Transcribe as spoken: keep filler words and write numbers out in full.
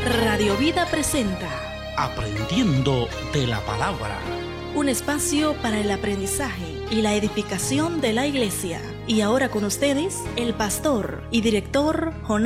Radio Vida presenta Aprendiendo de la Palabra, un espacio para el aprendizaje y la edificación de la iglesia. Y ahora con ustedes, el pastor y director Jonás